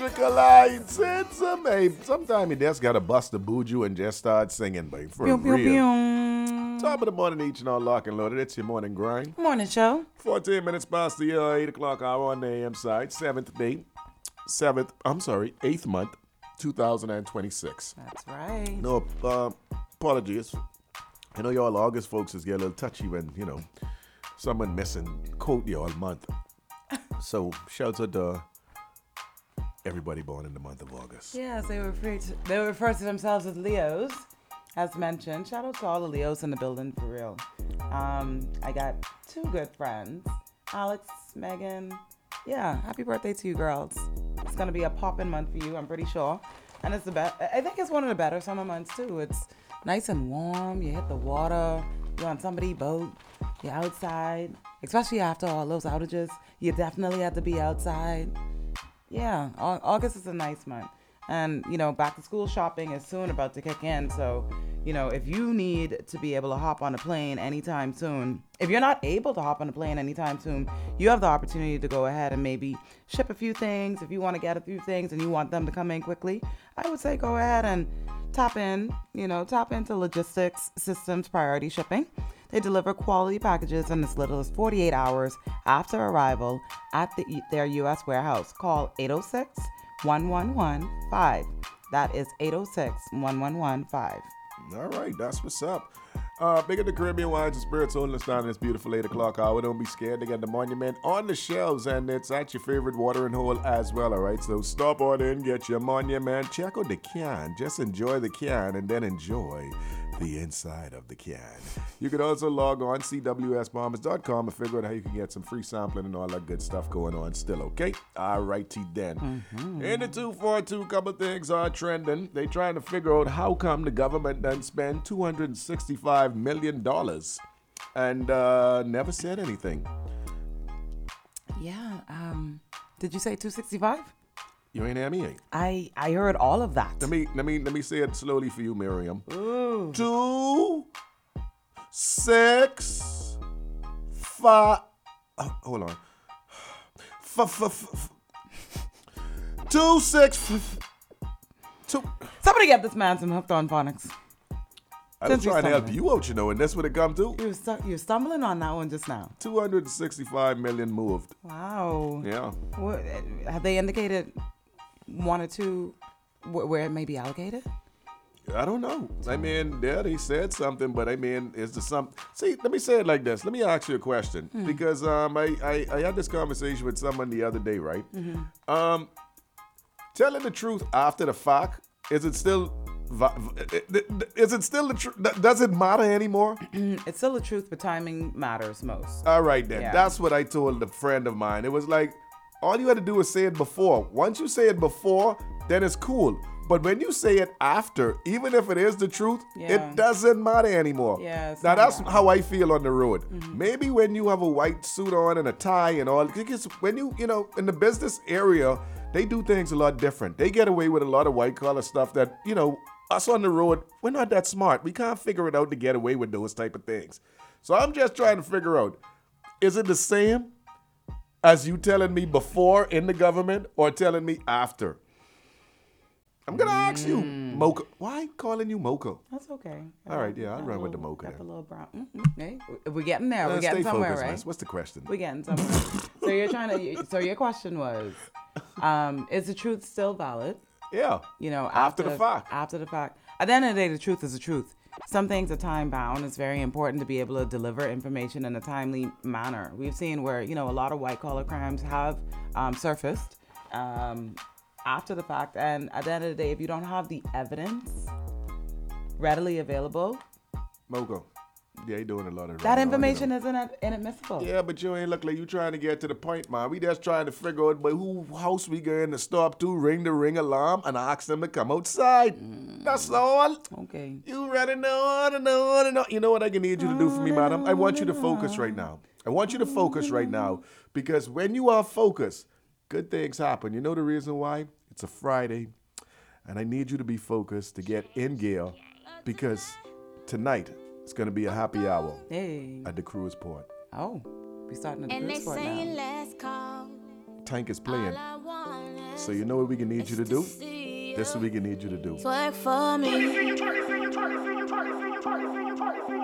Lights, it's amazing. Sometimes you just gotta bust the buju and just start singing, babe. For Pew, real. pew, pew. Top of the morning, each and all lock and loaded. It's your morning grind. Morning show. 14 minutes past the 8 o'clock hour on the AM side. 8th month, 2026. That's right. No, apologies. I know y'all August folks is get a little touchy when, someone missing quote you all month. So, shout out to everybody born in the month of August. Yes, they refer to themselves as Leos, as mentioned. Shout out to all the Leos in the building, for real. I got two good friends, Alex, Megan. Yeah, happy birthday to you, girls. It's gonna be a poppin' month for you, I'm pretty sure. And it's I think it's one of the better summer months too. It's nice and warm. You hit the water. You're on somebody's boat. You're outside, especially after all those outages. You definitely have to be outside. Yeah, August is a nice month. And, back to school shopping is soon about to kick in. So, if you need to be able to hop on a plane anytime soon, if you're not able to hop on a plane anytime soon, you have the opportunity to go ahead and maybe ship a few things. If you want to get a few things and you want them to come in quickly, I would say go ahead and tap into Logistics Systems Priority Shipping. They deliver quality packages in as little as 48 hours after arrival at their U.S. warehouse. Call 806-1115. That is 806-1115. All right, that's what's up. Big of the Caribbean wines and spirits holding us down in this beautiful 8 o'clock hour. Don't be scared. They got the Monument on the shelves, and it's at your favorite watering hole as well, all right? So stop on in, get your Monument. Check out the can. Just enjoy the can, and then enjoy the inside of the can. You can also log on cwsbombers.com and figure out how you can get some free sampling and all that good stuff going on still, okay? All righty then. In the 242, couple things are trending. They trying to figure out how come the government done spend $265 million and never said anything. Yeah, did you say 265? You ain't hear me? I heard all of that. Let me say it slowly for you, Miriam. Ooh. 2, 6, 5. Hold on. 2, 6. 2. Somebody get this man some hooked on phonics. I was trying to help you out, and that's what it come to. You're stumbling on that one just now. 265 million moved. Wow. Yeah. What, have they indicated one or two where it may be allocated? I don't know. I mean, yeah, they said something, but I mean, is there some? See, let me say it like this. Let me ask you a question because I had this conversation with someone the other day, right? Telling the truth after the fact, is it still the truth? Does it matter anymore? It's still the truth, but timing matters most. All right, then. Yeah. That's what I told a friend of mine. It was like, all you had to do is say it before. Once you say it before, then it's cool. But when you say it after, even if it is the truth, it doesn't matter anymore. Yeah, now, that's how I feel on the road. Maybe when you have a white suit on and a tie and all, because when you in the business area, they do things a lot different. They get away with a lot of white collar stuff that, us on the road, we're not that smart. We can't figure it out to get away with those type of things. So I'm just trying to figure out, is it the same as you telling me before in the government or telling me after? I'm going to ask you, Mocha. Why calling you Mocha? That's okay. All right, yeah, I'll run with the Mocha Got the then. little brown. Hey, we're getting there. We're getting Stay somewhere, focused, right? miss. What's the question? We're getting somewhere. So your question was, is the truth still valid? Yeah. After the fact. After the fact. At the end of the day, the truth is the truth. Some things are time bound. It's very important to be able to deliver information in a timely manner. We've seen where, a lot of white collar crimes have surfaced after the fact. And at the end of the day, if you don't have the evidence readily available, Mocha. Yeah, you doing a lot of that information isn't inadmissible. Yeah, but you ain't look like you trying to get to the point, man. We just trying to figure out by who house we going to stop to, ring the ring alarm, and ask them to come outside. That's all. Okay. You ready know. You know what I can need you to do for me, madam? I want you to focus right now. Because when you are focused, good things happen. You know the reason why? It's a Friday, and I need you to be focused to get in gear because tonight, it's going to be a happy hour at the cruise port. Oh, we starting at the cruise port now. Tank is playing So you know what we can need you to do? This is what we can need you to do. Twerk for me.